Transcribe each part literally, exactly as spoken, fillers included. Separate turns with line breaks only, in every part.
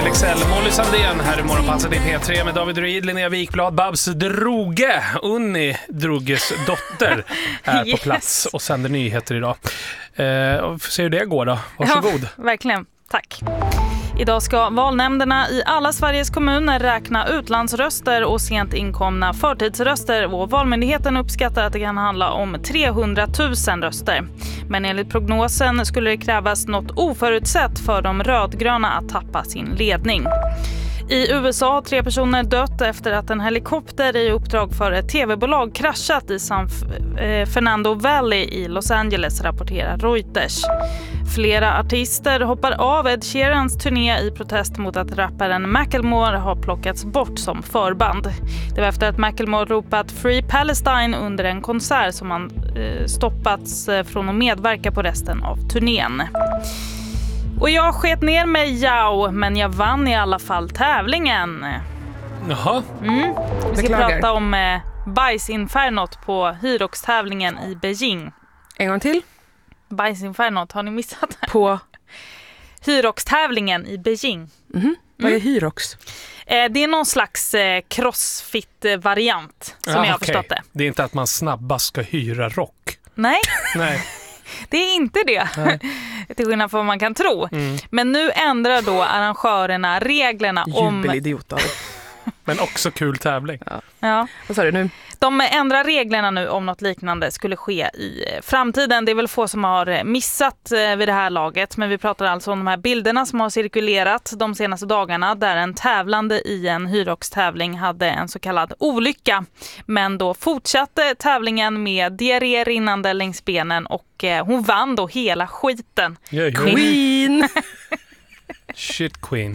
X L X L. Molly Sandén här i Morgonpasset i P tre med David Ruid, Linnea Wikblad, Babs Droge, Unni Droges dotter är yes. på plats och sänder nyheter idag. Eh, ser hur det går då? Varsågod.
Ja, verkligen. Tack. Idag ska valnämnderna i alla Sveriges kommuner räkna utlandsröster och sent inkomna förtidsröster, och Valmyndigheten uppskattar att det kan handla om trehundratusen röster. Men enligt prognosen skulle det krävas något oförutsett för de rödgröna att tappa sin ledning. I U S A har tre personer dött efter att en helikopter i uppdrag för ett tv-bolag kraschat i San Fernando Valley i Los Angeles, rapporterar Reuters. Flera artister hoppar av Ed Sheerans turné i protest mot att rapparen Macklemore har plockats bort som förband. Det var efter att Macklemore ropat Free Palestine under en konsert som han eh, stoppats från att medverka på resten av turnén. Och jag sket ner mig, ja, men jag vann i alla fall tävlingen.
Jaha.
Mm. Vi ska Beklagar. prata om eh, bajsinfernot på Hyrox-tävlingen i Beijing.
En gång till.
Bajsinfernot, har ni missat det?
På
Hyrox-tävlingen i Beijing.
Mm-hmm. Vad är Hyrox?
Eh, det är någon slags eh, crossfit-variant som ja, jag har okay. förstått det.
Det är inte att man snabbast ska hyra rock.
Nej.
Nej.
Det är inte det. Nej. Till skillnad från vad man kan tro. Mm. Men nu ändrar då arrangörerna reglerna om...
Jubelidioter.
Men också kul tävling.
Ja.
Ja.
Vad sa du nu?
De ändrar reglerna nu om något liknande skulle ske i framtiden. Det är väl få som har missat vid det här laget. Men vi pratar alltså om de här bilderna som har cirkulerat de senaste dagarna. Där en tävlande i en Hyrox-tävling hade en så kallad olycka. Men då fortsatte tävlingen med diarré rinnande längs benen. Och hon vann då hela skiten.
Yeah, yeah.
Queen!
Shit queen.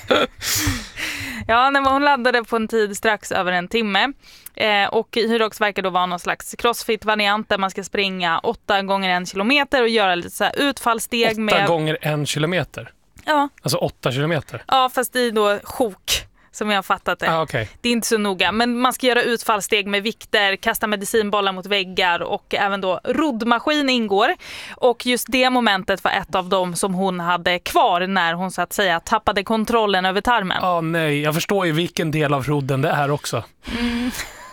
Ja, när hon laddade på en tid strax över en timme. Eh, och Hyrox verkar då vara någon slags crossfit-variant där man ska springa åtta gånger en kilometer och göra lite så här utfallssteg
åtta
med...
Åtta gånger en kilometer?
Ja.
Alltså åtta kilometer?
Ja, fast det är då sjok som jag har fattat det.
Ah, okay.
Det är inte så noga, men man ska göra utfallssteg med vikter, kasta medicinbollar mot väggar och även då roddmaskin ingår. Och just det momentet var ett av dem som hon hade kvar när hon så att säga tappade kontrollen över tarmen.
Ja, ah, nej. Jag förstår ju vilken del av rodden det är också. Mm.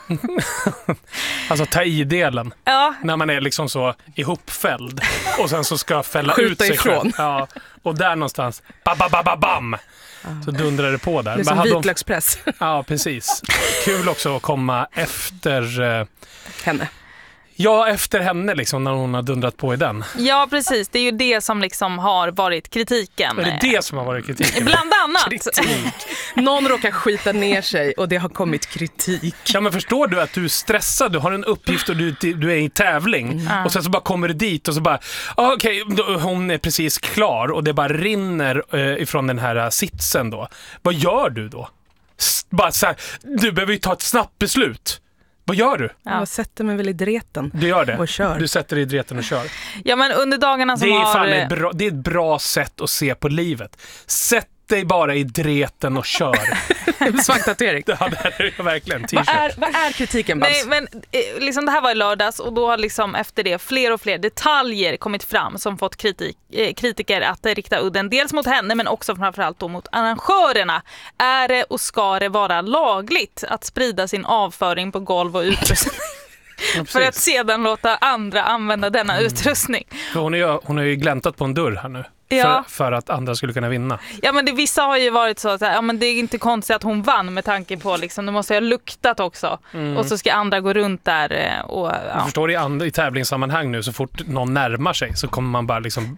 Alltså ta i-delen. Ja. När man är liksom så ihopfälld och sen så ska fälla
skjuta
ut sig
ifrån.
Själv. Ja. Och där någonstans ba, ba, ba, ba, bam. Så dundrar det på där.
Det är som vitlökspress.
De... Ja, precis. Kul också att komma efter uh...
henne.
Ja, efter henne liksom, när hon har dundrat på i den.
Ja, precis. Det är ju det som liksom har varit kritiken.
Är det det som har varit kritiken?
Bland annat.
Kritik.
Någon råkar skita ner sig och det har kommit kritik.
Ja, men förstår du att du är stressad? Du har en uppgift och du, du är i tävling. Mm. Och sen så bara kommer du dit och så bara... Ah, okej, okay, hon är precis klar och det bara rinner uh, ifrån den här uh, sitsen då. Vad gör du då? S- bara så här, du behöver ju ta ett snabbt beslut. Vad gör du?
Ja. Jag sätter mig väl i dreten.
Du gör det?
Och kör.
Du sätter dig i dreten och kör.
Ja, men under dagarna som
det är
har...
Fan ett bra, det är ett bra sätt att se på livet. Sätt dig bara i dreten och kör.
Svagtatuering.
Ja, det är verkligen t-shirt.
Vad är, vad är kritiken, Babs?
Nej, men liksom, det här var i lördags och då har liksom efter det fler och fler detaljer kommit fram som fått kritik, eh, kritiker att rikta udden dels mot henne men också framförallt då mot arrangörerna. Är det och ska det vara lagligt att sprida sin avföring på golv och utrustning? Ja, för att sedan låta andra använda denna mm. utrustning.
För hon, är, hon har ju gläntat på en dörr här nu.
Ja.
För, för att andra skulle kunna vinna.
Ja, men det, vissa har ju varit så att ja, men det är inte konstigt att hon vann med tanke på liksom, det måste ha luktat också. Mm. Och så ska andra gå runt där och... Ja.
Jag förstår i, and- i tävlingssammanhang nu, så fort någon närmar sig så kommer man bara liksom...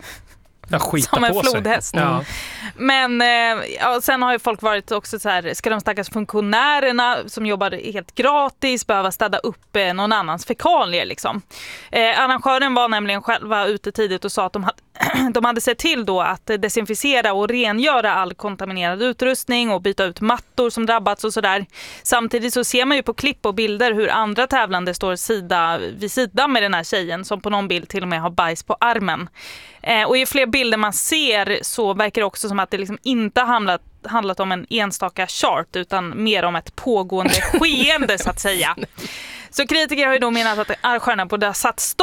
Som en flodhäst.
Ja.
Men ja, sen har ju folk varit också så här, ska de stackars funktionärerna som jobbar helt gratis behöva städa upp eh, någon annans fekalier liksom. Eh, arrangören var nämligen själva ute tidigt och sa att de hade, de hade sett till då att desinficera och rengöra all kontaminerad utrustning och byta ut mattor som drabbats och sådär. Samtidigt så ser man ju på klipp och bilder hur andra tävlande står sida vid sida med den här tjejen som på någon bild till och med har bajs på armen. Eh, och i fler bilder man ser så verkar det också som att det liksom inte har handlat, handlat om en enstaka chart utan mer om ett pågående skeende så att säga. Så kritiker har ju då menat att arrangörerna borde ha satt stopp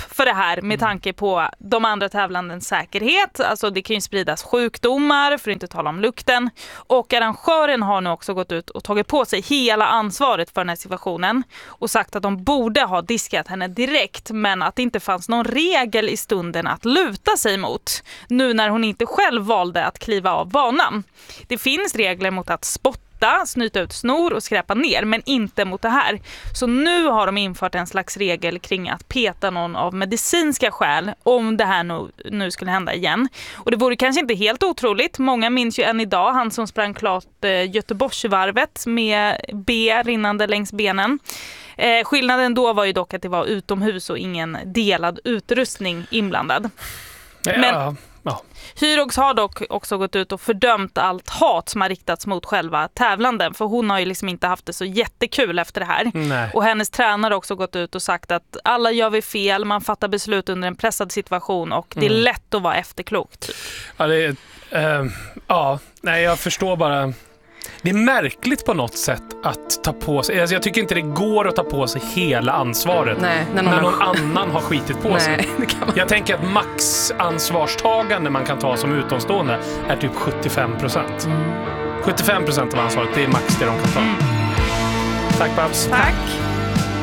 för det här med tanke på de andra tävlandens säkerhet. Alltså det kan ju spridas sjukdomar, för att inte tala om lukten. Och arrangören har nu också gått ut och tagit på sig hela ansvaret för den här situationen och sagt att de borde ha diskat henne direkt, men att det inte fanns någon regel i stunden att luta sig mot, nu när hon inte själv valde att kliva av banan. Det finns regler mot att spotta, snyta ut snor och skräpa ner, men inte mot det här. Så nu har de infört en slags regel kring att peta någon av medicinska skäl om det här nu, nu skulle hända igen. Och det vore kanske inte helt otroligt. Många minns ju än idag han som sprang klart eh, Göteborgsvarvet med B rinnande längs benen. Eh, skillnaden då var ju dock att det var utomhus och ingen delad utrustning inblandad.
Ja,
Men
ja.
Hyrox har dock också gått ut och fördömt allt hat som har riktats mot själva tävlanden, för hon har ju liksom inte haft det så jättekul efter det här.
Nej.
Och hennes tränare har också gått ut och sagt att alla gör vi fel, man fattar beslut under en pressad situation och det är
Mm.
lätt att vara efterklok. Typ.
Ja, det är, eh, ja, nej, jag förstår bara. Det är märkligt på något sätt att ta på sig. Alltså jag tycker inte det går att ta på sig hela ansvaret
Nej, när någon,
när någon
har...
annan har skitit på
Nej,
sig.
det kan man...
Jag tänker att max ansvarstagande man kan ta som utomstående är typ sjuttiofem procent.
Mm.
sjuttiofem procent av ansvaret, det är max det de kan ta.
Mm.
Tack Babs.
Tack.